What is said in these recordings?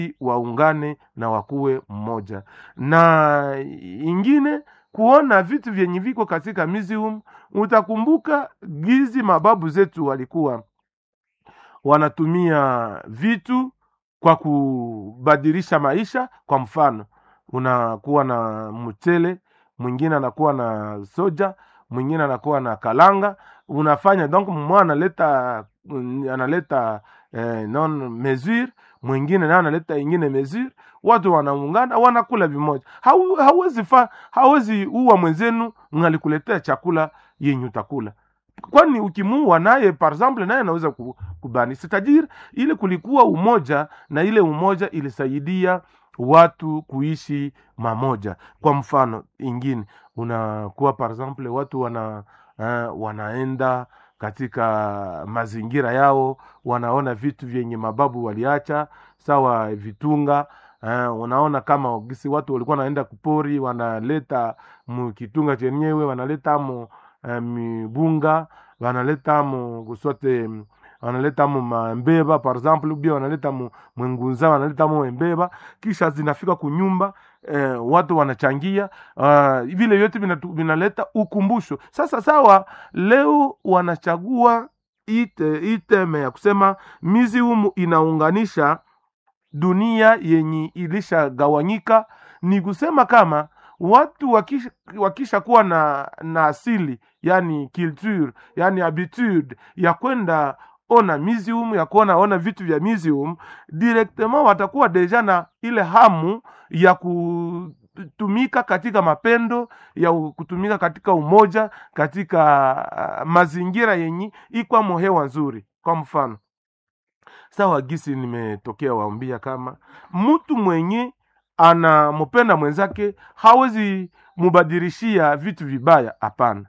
waungane na wakuwe mmoja. Na ingine kuona vitu vyenye viko katika museum, utakumbuka gizi mababu zetu walikuwa wanatumia vitu kwa kubadilisha maisha. Kwa mfano, unakuwa na mchele, mwingine anakuwa na soja, mwingine anakuwa na kalanga, unafanya donc mwana analeta non mesure, mwingine na analeta ingine mesure, watu wanaungana wanakula vimoja. Hawezi uwa mwenzenu ngalikuletea chakula yenye utakula, kwani ukimuua naye par exemple naye anaweza kubani. C'est-à-dire ile kulikuwa umoja, na ile umoja ilisaidia watu kuishi mamoja. Kwa mfano ingine unakuwa par exemple watu wanaenda katika mazingira yao, wanaona vitu vyenye mababu waliacha, sawa vitunga. Unaona kama gisi watu walikuwa naenda kupori, wanaleta kitunga chenyewe, wanaleta mibunga, wanaleta kusote, wanaleta mbeba par exemple, ubia wanaleta mwengunza, wanaleta mbeba, kisha zinafika kunyumba, watu wanachangia, vile yote vinaleta ukumbusho. Sasa sawa, leo wanachagua iteme ya kusema museum inaunganisha dunia yenye ilisha gawanyika. Ni kusema kama watu wakisha kuwa na asili, yani culture, yani habitude ya kwenda ona museum, ya kuona vitu vya museum, directement watakuwa deja na ile hamu ya kutumika katika mapendo, ya kutumika katika umoja, katika mazingira yenye ikwa mohewa nzuri. Kwa mfano, sawa gisi nimetokea waambia kama mtu mwenye anamupenda mwenzake hawezi mubadirishia vitu vibaya, hapana.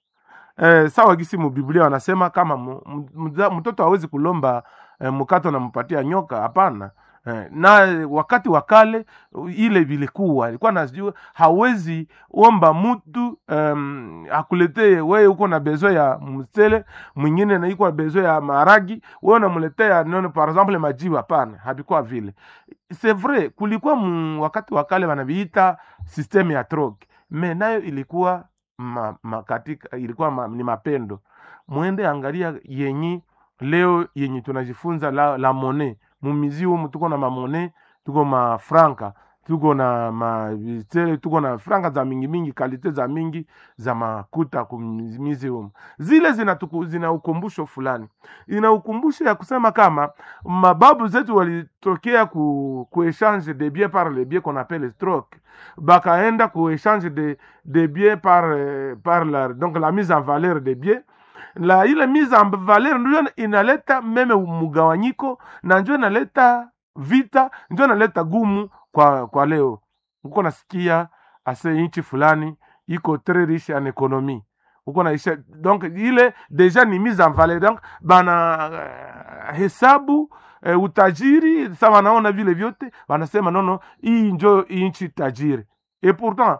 Sawa gisi mu Biblia wanasema kama mtoto hawezi kulomba mkato na mpatia nyoka, hapana. Na wakati wakale ile ilikuwa najua hawezi omba mtu akuletee wewe uko na bezo ya mstele, mwingine na iko na bezo ya maragi, wewe unamletea neno par exemple majiwa, hapana. Habikuwa vile. C'est vrai kulikuwa wakati wakale wanaviita system ya trog, mais nayo ilikuwa katika ilikuwa ni mapendo. Muende angalia yenye leo yenye tunajifunza la monnaie mumizium, tuko na mamone, tuko mafranka, tuko na mavitele, tuko na franka za mingi kalite za mingi za makuta kumizium. Zile zina ukumbusho fulani, ina ukumbusho ya kusema kama mababu zetu walitokea ku échange de biens par les biens qu'on appelle stroke, bakaenda ku échange de biens par donc la mise en valeur des biens. Ile mise en valeur ndio inaleta meme mugawanyiko, na ndio inaleta vita, ndio inaleta gumu kwa leo. Uko nasikia ase inchi fulani iko très riche en économie, uko naisha, donc ile deja ni mise en valeur, donc bana hesabu utajiri. Sawa, naona vile vyote wanasema nono hii ndio inchi tajiri. Et pourtant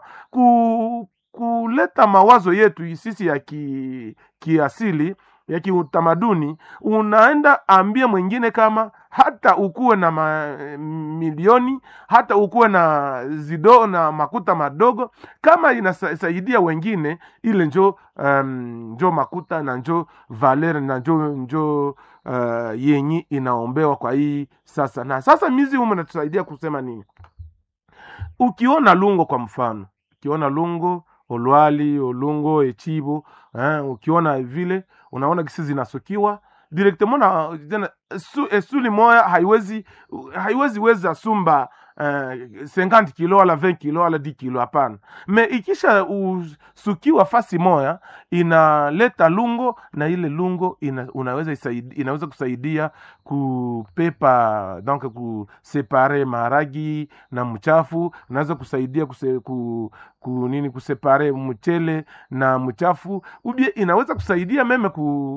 kuleta mawazo yetu sisi ya kiasili ya kiutamaduni, unaenda ambia mwingine kama hata ukuwe na milioni, hata ukuwe na zido na makuta madogo, kama inasaidia wengine, ile njo makuta na njo valer na njo yenyi inaombewa kwa hii sasa. Na sasa mizi inatusaidia kusema nini? Ukiona lungo kwa mfano, ukiona lungo Olwali, Olungo, Echibo, ukiona vile unaona kisi zinasukiwa directement na esuli moya haiwezi weza sumba 50 kilo wala 20 kilo wala 10 kilo, hapana. Me ikisha usukiwa fasi moya inaleta lungo, na ile lungo inaweza kusaidia kupepa, donc kusepare maragi na mchafu, inaweza kusaidia kusepare mchele na mchafu, ubie inaweza kusaidia meme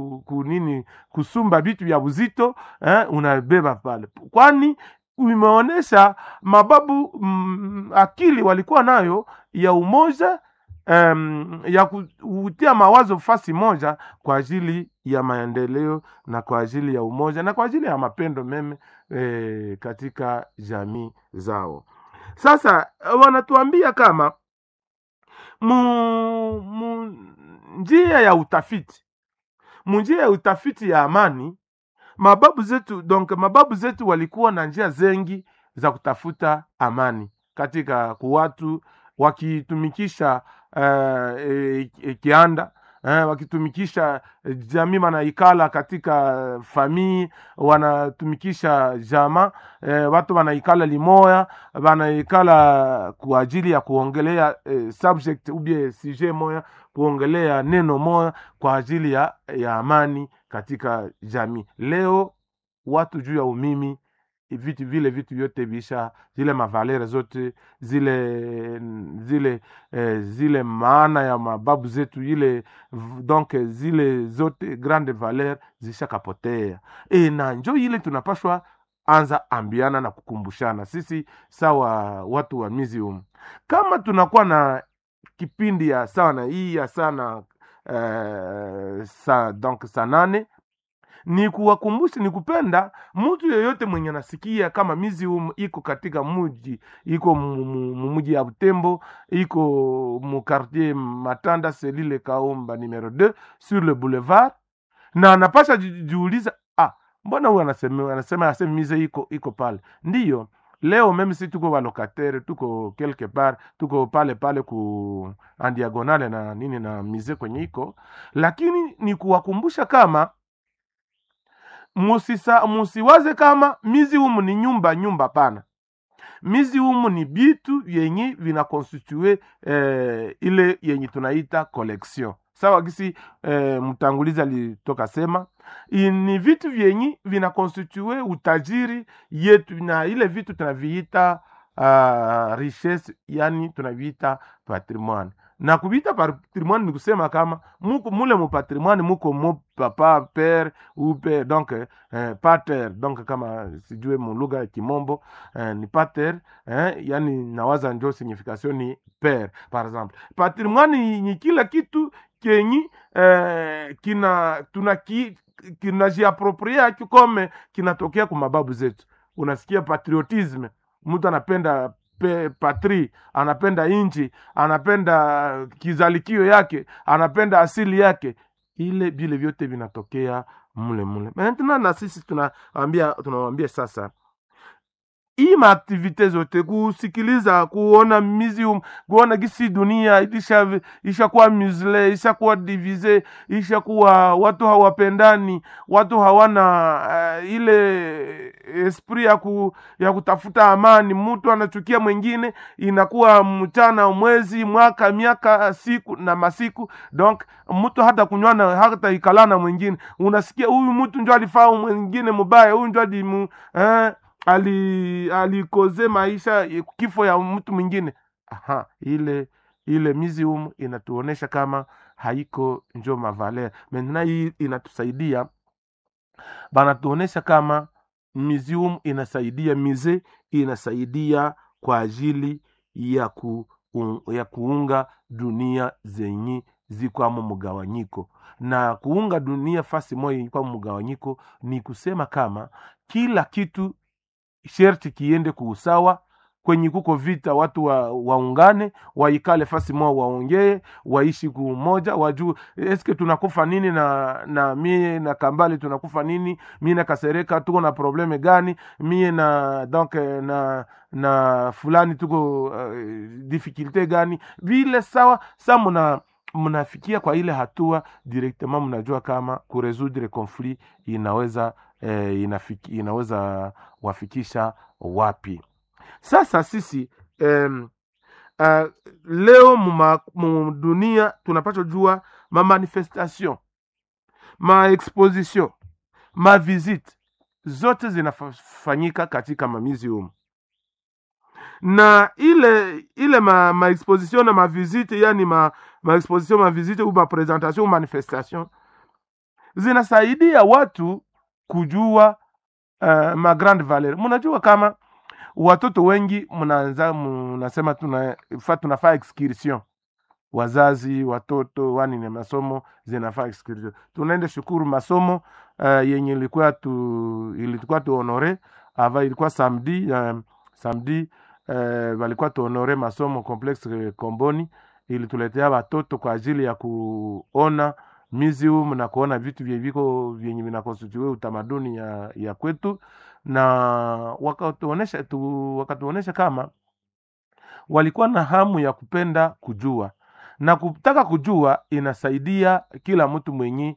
kusumba vitu vya uzito, unabeba pale. Kwani umeonesha mababu akili walikuwa nayo ya umoja, ya kutia mawazo fasi moja kwa ajili ya maendeleo na kwa ajili ya umoja na kwa ajili ya mapendo meme katika jamii zao. Sasa wanatuambia kama njia ya utafiti, njia ya utafiti ya amani, mababu zetu walikuwa na njia zengi za kutafuta amani katika kuwatu, wakitumikisha kianda, wakitumikisha jamii wanaikala katika famii, wanatumikisha jama, watu wanaikala limoya, wanaikala kwa ajili ya kuongelea subject ubie sujet moya, kuongelea neno moya kwa ajili ya amani katika jamii. Leo watu juu ya umimi vitu vyote bisha, zile mavalere zote zile maana ya mababu zetu donc zile zote grande valeur zishakapotea. Na njo ile tunapashwa anza ambiana na kukumbushana sisi sawa watu wa Museum, kama tunakuwa na kipindi ya sawa na hii ya sana donc saa 8, ni kuwakumbusha, ni kupenda mtu yeyote mwenye nasikia kama Museum iko katika muji, iko muji ya Butembo, iko mu quartier Matanda selile Kaomba numero 2 sur le boulevard, na anapasha jiuliza mbona huyu anasema musée iko pale. Ndiyo, leo meme si tuko walocataire, tuko quelque part, tuko pale ku en diagonale na nini na musée kwenye iko, lakini ni kuwakumbusha kama musiwaze kama Museum ni nyumba pana. Museum ni bitu yenye vina constitue ile yenye tunaita collection. Sawa gisi mtanguliza litoka sema, ni vitu vyenye vina constitue utajiri yetu, na ile vitu tunaviita richesse, yani tunaviita patrimoine. Na kubita patrimoine ni kusema kama mule mu patrimoine muko mo papa, père ou père, donc pater, donc kama sijue mu lugha ya Kimombo ni pater, yani nawaza njo signification ni père par exemple. Patrimoine ni kila kitu kenyi kinajiapropria kome kinatokea kwa mababu zetu. Unasikia patriotisme, mtu anapenda patri, anapenda inchi, anapenda kizalikio yake, anapenda asili yake, ile vile vyote vinatokea mule. Maintenant na sisi tunawaambia sasa hii maaktivite zote, kusikiliza, kuona Museum, kuona gisi dunia ishakuwa musle, ishakuwa divise, ishakuwa watu hawapendani, watu hawana ile esprit ya kutafuta amani, mtu anachukia mwingine, inakuwa mchana, mwezi, mwaka, miaka, siku na masiku. Donc mtu hata kunywana, hata ikalana mwingine, unasikia huyu mtu ndio alifaa mwingine mubaya, huyu ndio alikoze maisha kifo ya mtu mwingine. Ile Museum inatuonesha kama haiko njo mavaler. Maintenant hii inatusaidia, banatuonesha kama Museum inasaidia, musée inasaidia kwa ajili ya kuunga dunia zenye ziko mugawanyiko. Na kuunga dunia fasi moja kwa mugawanyiko ni kusema kama kila kitu sherti kiende kuusawa. Kwenye kuko vita, watu waungane, waikale fasi moja, waongee, waishi kumoja, wajue eske tunakufa nini, na mie na Kambale tunakufa nini, mie na Kasereka tuko na probleme gani, mie na donc na fulani tuko difficulté gani. Vile sawa mnafikia kwa ile hatua directement, mnajua kama kuresoudre conflit inaweza wafikisha wapi. Sasa sisi leo mu dunia tunapaswa jua ma manifestation, ma exposition, ma visite zote zinafanyika katika ma museum. Na ile ma exposition na ma visite, yani ma exposition, ma visite ou ma presentation ou manifestation zinasaidia watu kujua ma grande valeur. Mnajua kama watoto wengi mnasema tunafaa excursion. wazazi, watoto, wani na masomo zinafaa excursion. Tunaenda shukuru masomo yenye ilikuwa tu honore ava ilikuwa samedi walikuwa tu honore masomo complexe Komboni, ilituletea watoto kwa ajili ya kuona museum na kuona vitu viko vyenye vinakonstitute utamaduni ya kwetu, na wakatuonesha kama walikuwa na hamu ya kupenda kujua, na kutaka kujua inasaidia kila mtu mwenye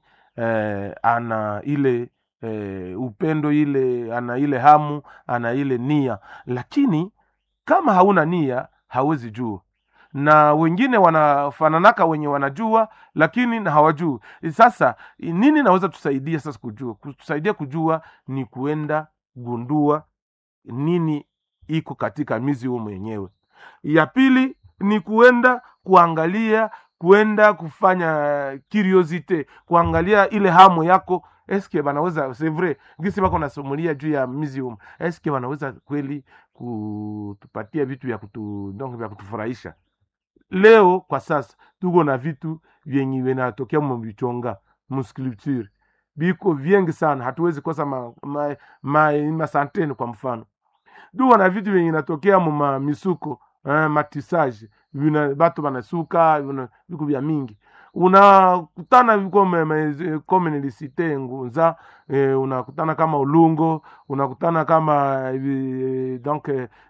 ana ile upendo, ile ana ile hamu, ana ile nia. Lakini kama hauna nia hawezi jua, na wengine wanafananaka wenye wanajua lakini na hawajui. Sasa nini naweza tusaidia sasa kujua? Tusaidia kujua ni kuenda gundua nini iko katika museum yenyewe. Ya pili ni kuenda kuangalia, kuenda kufanya curiosity, kuangalia ile hamu yako, eske wanaweza, c'est vrai gisi bako nasumulia juu ya museum, eske wanaweza kweli kutupatia vitu vya kutufurahisha. Leo kwa sasa tuko na vitu vyenye vinatokea mbichonga musculpture biko vingi sana, hatuwezi kosa masanteni kwa mfano. Duwa na vitu vyenye vinatokea misuko matisage, batu banasuka viko vya mingi. Unakutana viko kome nilisite Ngunza, unakutana kama Ulungo, unakutana kama donc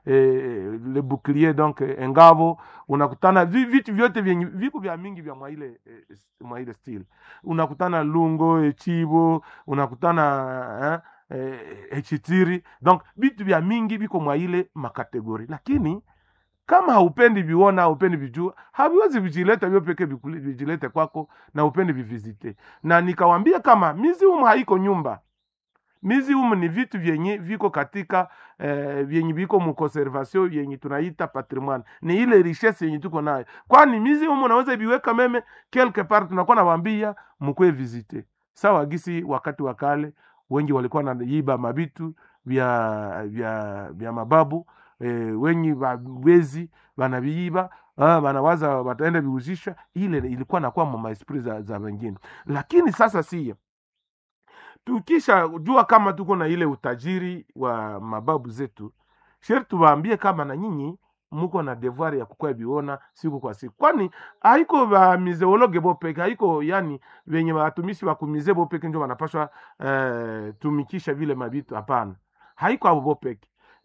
le bouclier, donc Engavo, unakutana vitu vyote vyenye viko vya mingi vya mwaile style. Unakutana Lungo, Chibo, unakutana Echitiri, donc vitu vya mingi viko mwaile makategori. Lakini kama haupendi viona, haupendi vijua, haviwezi vijileta vyo peke vijilete kwako, na upendi vivizite. Na nikawambia kama museum haiko nyumba. Museum ni vitu vyenye viko katika vyenye viko mkonservation, vyenye tunaita patrimoine. Ni ile richesse yenye tuko nayo. Kwani museum unaweza biweka meme quelque part, tunakuwa nawaambia mkwe visite. Sawa gisi wakati wa kale wengi walikuwa naiba mabitu vya mababu, wengi wezi wanaviiba, wanawaza wataenda viuzisha. Ile ilikuwa nakuwa mama esprit za wengine. Lakini sasa siya tukisha jua kama tuko na ile utajiri wa mababu zetu, shertu waambie kama na nyinyi muko na devoir ya kukua biona siku kwa siku. Kwani haiko ba mizeologe bopeke, haiko yani wenye watumishi wa kumize bopeke ndio wanapaswa tumikisha vile mabitu. Hapana, haiko abo bopeke,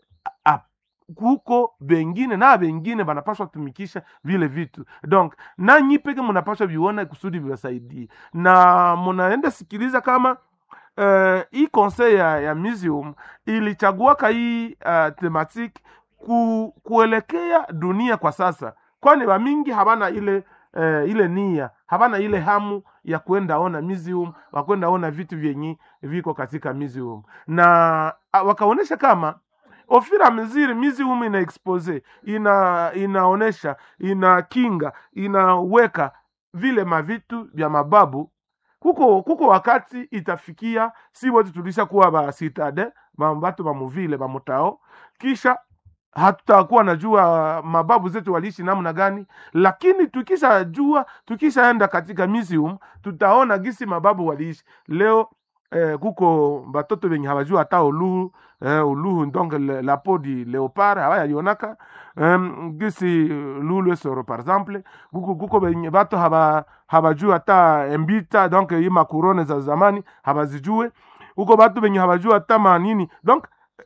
kuko bengine na bengine banapaswa tumikisha vile vitu. Donc na nyi peke mnapaswa biona kusudi biwasaidie. Na mnaenda sikiliza kama hii conseil ya museum ilichaguaka hii thematique kuelekea dunia kwa sasa, kwani wamingi habana ile nia, habana ile hamu ya kwenda ona museum, wakwenda ona vitu vyenye viko katika museum. Na wakaonesha kama ofira mziri museum ina expose, inaonesha, inakinga, inaweka vile mavitu vya mababu. Kuko wakati itafikia si wote tulisha kuwa ba citade, batu ba muvile ba mutao, kisha hatutakuwa najua mababu zetu waliishi namna gani. Lakini tukishaenda katika museum, tutaona gisi mababu waliishi. Leo kuko batoto wenye hawajua hata uluhu donc la peau du léopard hawaya yonaka, gisi lulu soro par exemple. Kuko wenye bato habajua hata embita, donc ima kurone za zamani habazijue. Kuko batu wenye habajua hata manini, donc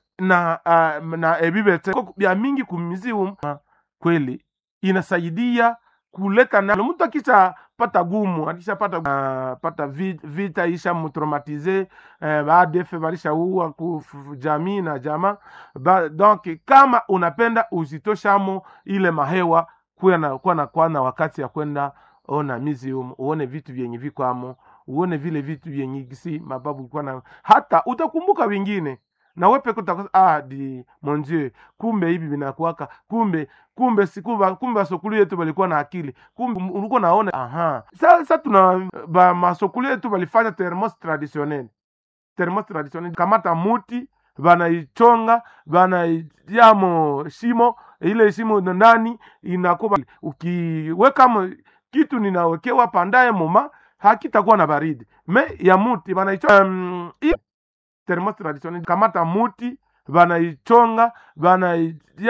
na ebibete ya mingi kumizium. Kweli inasaidia kuleta na mtu akisha pata gumu, akisha pata vita isha mutraumatize, badefe barisha uwa kujamii na jama. Donc kama unapenda uzitoshamo ile mahewa, kuwa na wakati ya kwenda ona museum, uone vitu vyenye viko amo, uone vile vitu vyenye gisi mababu kwa na, hata utakumbuka vingine. Na wepe kutakosa di mon Dieu, kumbe hivi binakuwaka, kumbe masokulu yetu balikuwa na akili, kumbe ulikuwa naona sasa tuna masokulu yetu balifanya thermos traditionnel kamata muti banaichonga, banaiamo shimo, ile shimo ndani inakuwa ukiweka kitu ninawekewa pandaye moma hakitakuwa na baridi. Me ya muti banaichonga thermos traditionnel, kamata muti banaichonga